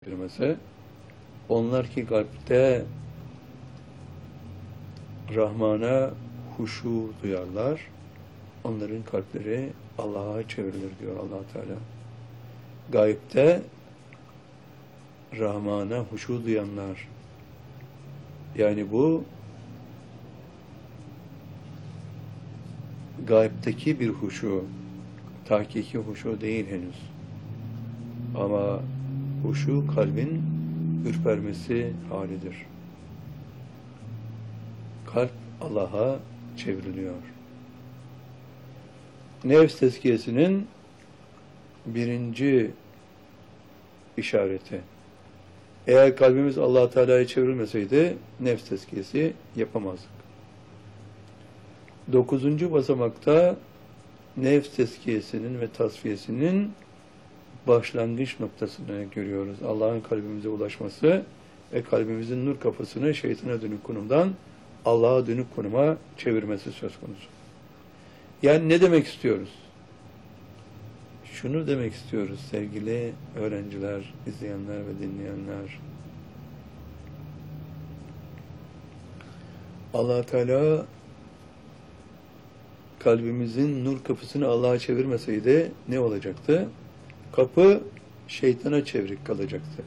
kelimesi. Onlar ki kalpte Rahman'a huşu duyarlar. Onların kalpleri Allah'a çevrilir diyor Allah Teala. Gaybte Rahman'a huşu duyanlar. Yani bu gaybteki bir huşu, tahkiki huşu değil henüz. Ama huşu kalbin ürpermesi halidir. Kalp Allah'a çevriliyor. Nefs tezkiyesinin birinci işareti. Eğer kalbimiz Allah Teala'ya çevrilmeseydi nefs tezkiyesi yapamazdık. 9. basamakta nefs tezkiyesinin ve tasfiyesinin başlangıç noktasını görüyoruz. Allah'ın kalbimize ulaşması ve kalbimizin nur kafasını şeytana dönük konumdan Allah'a dönük konuma çevirmesi söz konusu. Yani ne demek istiyoruz? Şunu demek istiyoruz sevgili öğrenciler, izleyenler ve dinleyenler. Allah Teala kalbimizin nur kapısını Allah'a çevirmeseydi ne olacaktı? Kapı şeytana çevrik kalacaktı.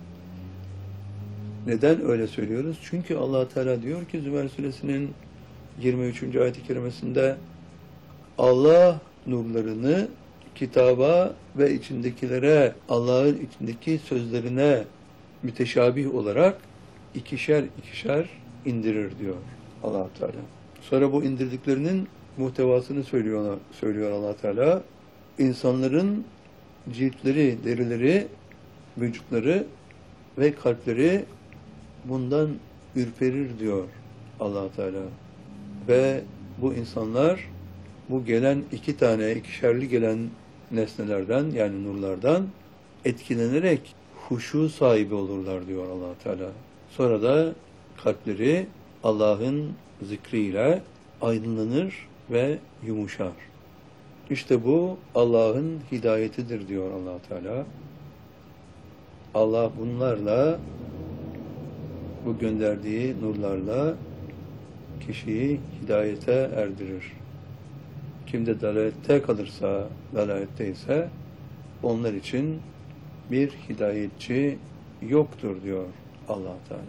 Neden öyle söylüyoruz? Çünkü Allah Teala diyor ki Zümer Suresinin 23. ayet-i kerimesinde Allah nurlarını kitaba ve içindekilere, Allah'ın içindeki sözlerine müteşabih olarak ikişer ikişer indirir diyor Allah Teala. Sonra bu indirdiklerinin muhtevasını söylüyor Allah Teala. İnsanların ciltleri, derileri, vücutları ve kalpleri bundan ürperir diyor Allah Teala. Ve bu insanlar bu gelen ikişerli gelen nesnelerden yani nurlardan etkilenerek huşu sahibi olurlar diyor Allah Teala. Sonra da kalpleri Allah'ın zikriyle aydınlanır ve yumuşar. İşte bu Allah'ın hidayetidir diyor Allah Teala. Allah bunlarla, bu gönderdiği nurlarla kişiyi hidayete erdirir. Kim de dalalette kalırsa, dalaletteyse onlar için bir hidayetçi yoktur diyor Allah Teala.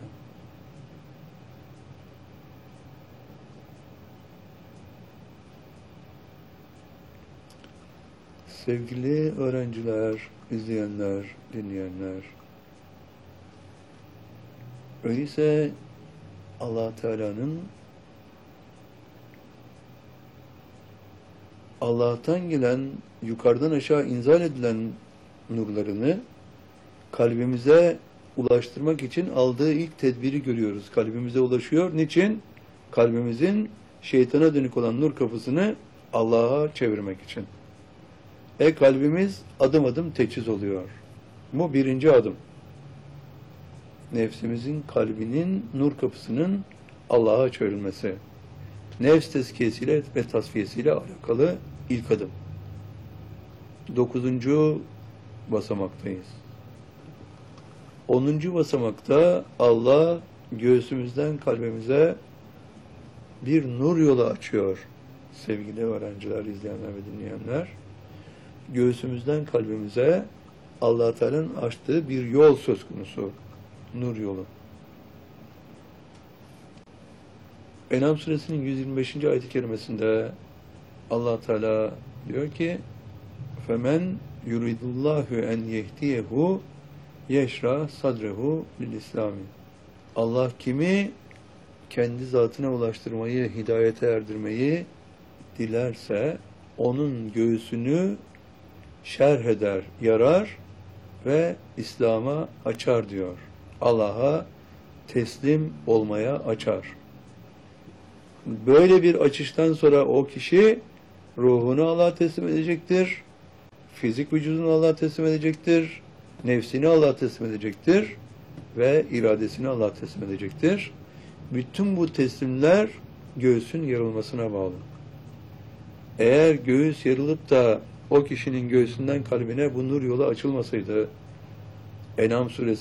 Sevgili öğrenciler, izleyenler, dinleyenler, öyleyse Allah Teala'nın Allah'tan gelen, yukarıdan aşağı inzal edilen nurlarını kalbimize ulaştırmak için aldığı ilk tedbiri görüyoruz. Kalbimize ulaşıyor. Niçin? Kalbimizin şeytana dönük olan nur kapısını Allah'a çevirmek için. Kalbimiz adım adım teçhiz oluyor. Bu birinci adım. Nefsimizin, kalbinin nur kapısının Allah'a çevrilmesi. Nefs tezkiyesiyle ve tasfiyesiyle alakalı ilk adım. 9. basamaktayız. 10. basamakta Allah göğsümüzden kalbimize bir nur yolu açıyor. Sevgili öğrenciler, izleyenler ve dinleyenler. Göğsümüzden kalbimize Allah Teala'nın açtığı bir yol söz konusu. Nur yolu. En'am suresinin 125. ayet-i kerimesinde Allah Teala diyor ki فَمَنْ يُرِدُ اللّٰهُ اَنْ يَهْدِيَهُ يَشْرَى صَدْرَهُ لِلْإِسْلَامِ Allah kimi kendi zatına ulaştırmayı, hidayete erdirmeyi dilerse onun göğsünü şerh eder, yarar ve İslam'a açar diyor. Allah'a teslim olmaya açar. Böyle bir açıştan sonra o kişi ruhunu Allah'a teslim edecektir, fizik vücudunu Allah'a teslim edecektir, nefsini Allah'a teslim edecektir ve iradesini Allah'a teslim edecektir. Bütün bu teslimler göğsün yarılmasına bağlı. Eğer göğüs yarılıp da o kişinin göğsünden kalbine bu nur yolu açılmasaydı, En'am suresi